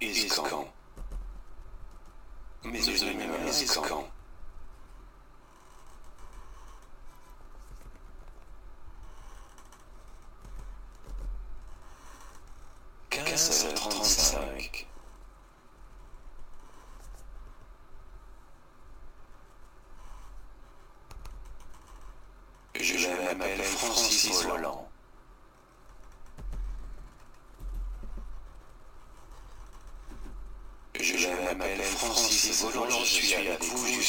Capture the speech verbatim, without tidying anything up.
Escan. Mes oignons Escan. quinze heures trente-cinq. Je m'appelle Francis Voland. Je m'appelle Francis Voland, je suis avec vous